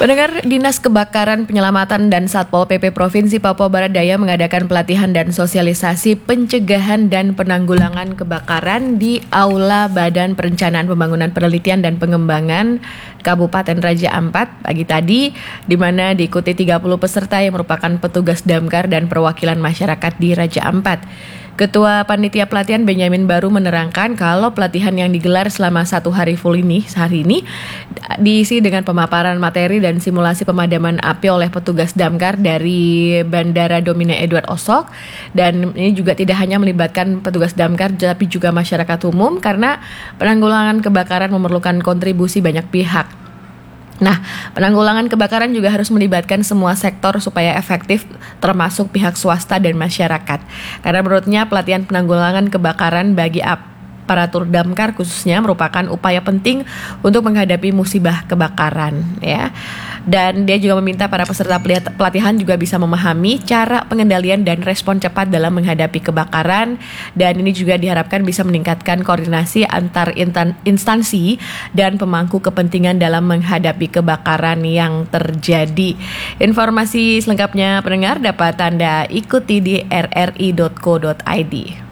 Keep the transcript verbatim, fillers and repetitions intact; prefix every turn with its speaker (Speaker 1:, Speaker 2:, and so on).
Speaker 1: Pendengar, Dinas Kebakaran Penyelamatan dan Satpol P P Provinsi Papua Barat Daya mengadakan pelatihan dan sosialisasi pencegahan dan penanggulangan kebakaran di Aula Badan Perencanaan Pembangunan Penelitian dan Pengembangan Kabupaten Raja Ampat pagi tadi, di mana diikuti tiga puluh peserta yang merupakan petugas damkar dan perwakilan masyarakat di Raja Ampat. Ketua Panitia Pelatihan Benyamin Baru menerangkan kalau pelatihan yang digelar selama satu hari full ini, sehari ini, diisi dengan pemaparan materi dan simulasi pemadaman api oleh petugas damkar dari Bandara Domine Edward Osok. Dan ini juga tidak hanya melibatkan petugas damkar, tapi juga masyarakat umum karena penanggulangan kebakaran memerlukan kontribusi banyak pihak. Nah, penanggulangan kebakaran juga harus melibatkan semua sektor supaya efektif, termasuk pihak swasta dan masyarakat. Karena menurutnya pelatihan penanggulangan kebakaran bagi aparatur damkar khususnya merupakan upaya penting untuk menghadapi musibah kebakaran, ya. Dan dia juga meminta para peserta pelatihan juga bisa memahami cara pengendalian dan respon cepat dalam menghadapi kebakaran. Dan ini juga diharapkan bisa meningkatkan koordinasi antar instansi dan pemangku kepentingan dalam menghadapi kebakaran yang terjadi. Informasi selengkapnya pendengar dapat Anda ikuti di r r i dot co dot i d.